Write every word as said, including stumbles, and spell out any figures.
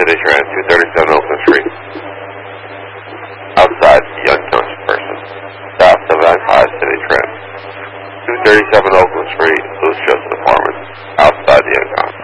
City Trend, two thirty-seven Oakland Street. Outside the unconscious person. South of Empire City Trend, two thirty-seven Oakland Street, Louis Joseph Apartments. Outside the unconscious.